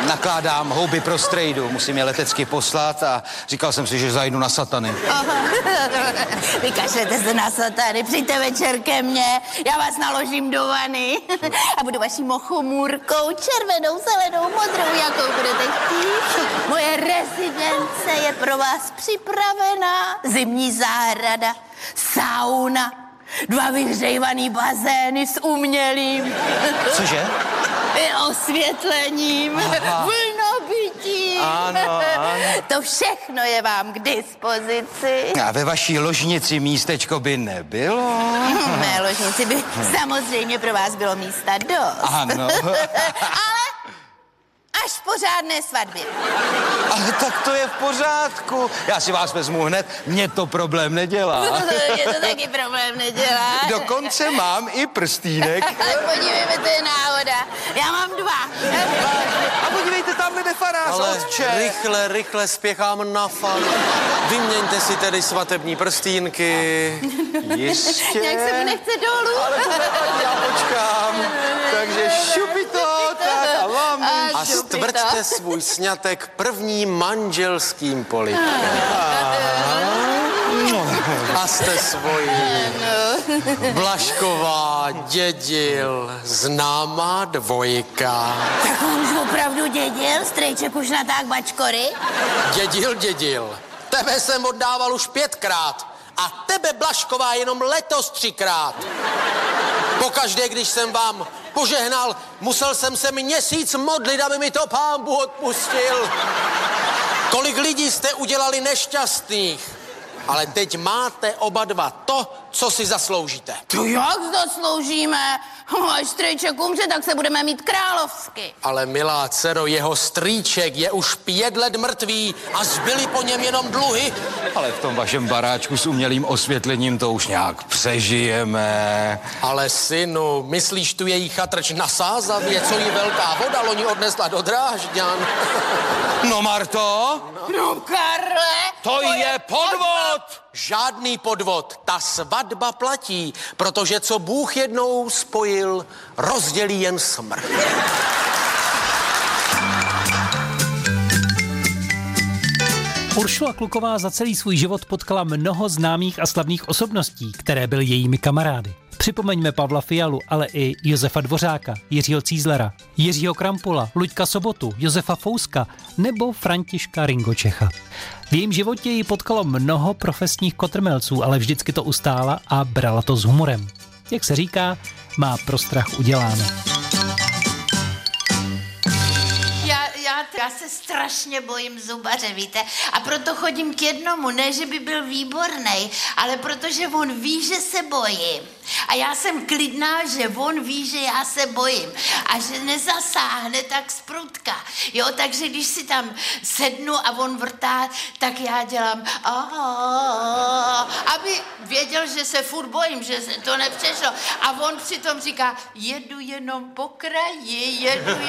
nakládám houby pro strejdu, musím je letecky poslat a říkal jsem si, že zajdu na satany. Vykašlete se na satany, přijďte večer ke mně, já vás naložím do vany a budu vaší mochomůrkou, červenou, zelenou, modrou, jakou budete chtít. Moje rezidence je pro vás připravená, zimní zahrada, sauna, 2 vyhřejvaný bazény s umělým. Cože? Osvětlením, vlnobytím. Ano. To všechno je vám k dispozici. A ve vaší ložnici místečko by nebylo? V mé ložnici by samozřejmě pro vás bylo místa dost. Ano. Ale až po řádné svatbě. Ale tak to je v pořádku. Já si vás vezmu hned, mě to problém nedělá. Je to taky problém nedělá. Dokonce mám i prstýnek. Ale podívejme, to je náhoda. Já mám 2. A podívejte, tamhle jde farář, Ale otče. rychle spěchám na fal. Vyměňte si tedy svatební prstýnky. Jistě. Jak se mi nechce dolů. Ale to nevadí, já počkám. Takže šupi to, tak a vám. A stvrďte svůj sňatek prvním manželským polibkem. A jste svojí. Blažková, Dědil, známá dvojka. Tak on už opravdu dědil? Strejček už natáhl bačkory? Dědil. Tebe jsem oddával už 5krát. A tebe, Blažková, jenom letos 3krát. Pokaždé, když jsem vám požehnal, musel jsem se měsíc modlit, aby mi to Pán Bůh odpustil. Kolik lidí jste udělali nešťastných. Ale teď máte oba dva to, co si zasloužíte. To jak zasloužíme? Až strejček umře, tak se budeme mít královsky. Ale milá dcero, jeho strýček je už 5 let mrtvý a zbyly po něm jenom dluhy. Ale v tom vašem baráčku s umělým osvětlením to už nějak přežijeme. Ale synu, myslíš tu její chatrč na Sázavě, co jí velká voda loni odnesla do Drážďan? No, Marto, No, Karle! to je podvod! Žádný podvod, ta svatba platí, protože co Bůh jednou spojil, rozdělí jen smrt. Uršula Kluková za celý svůj život potkala mnoho známých a slavných osobností, které byly jejími kamarády. Připomeňme Pavla Fialu, ale i Josefa Dvořáka, Jiřího Cízlera, Jiřího Krampula, Luďka Sobotu, Josefa Fouska nebo Františka Ringočecha. V jejím životě ji potkalo mnoho profesních kotrmelců, ale vždycky to ustála a brala to s humorem. Jak se říká, má pro strach uděláno. Já se strašně bojím zubaře, víte? A proto chodím k jednomu, ne, že by byl výborný, ale protože on ví, že se bojím. A já jsem klidná, že on ví, že já se bojím. A že nezasáhne tak sprutka. Jo, takže když si tam sednu a on vrtá, tak já dělám aby věděl, že se furt bojím, že se to nepřešlo. A on přitom říká, jedu jenom po kraji.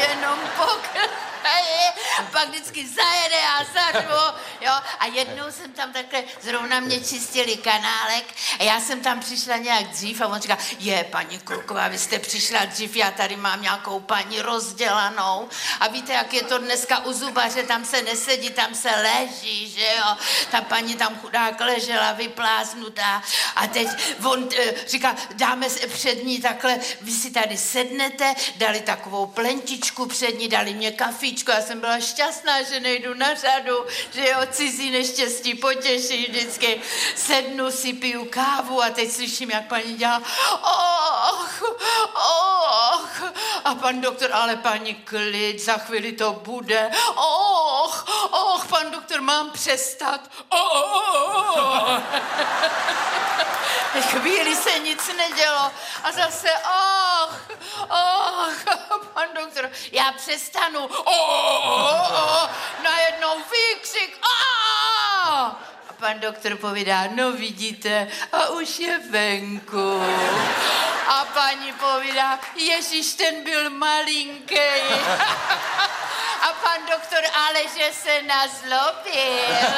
Pak vždycky zajede a zařvu, jo. A jednou jsem tam takhle, zrovna mě čistili kanálek a já jsem tam přišla nějak dřív a on říká, paní Kluková, vy jste přišla dřív, já tady mám nějakou paní rozdělanou. A víte, jak je to dneska u zubaře, tam se nesedí, tam se leží, že jo. Ta paní tam chudák ležela, vypláznutá. A teď on říká, dáme před ní takhle, vy si tady sednete, dali takovou plentičku před ní, dali mě kafíčko, já jsem byla šťastná, že nejdu na řadu, že jo, cizí neštěstí potěší vždycky. Sednu si, piju kávu a teď slyším, jak paní dělá a pan doktor, ale paní, klid, za chvíli to bude. Pan doktor, mám přestat. Chvíli se nic nedělo a zase pan doktor, já přestanu. Najednou výkřik. A pan doktor povídá, no vidíte, a už je venku. A paní povídá, Ježíš, ten byl malinký. A pan doktor, ale že se nazlobil.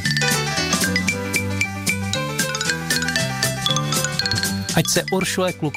Ať se Uršule Klukové